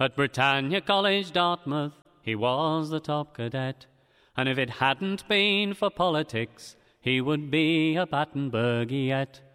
At Britannia College, Dartmouth, he was the top cadet. And if it hadn't been for politics, he would be a Battenberg yet.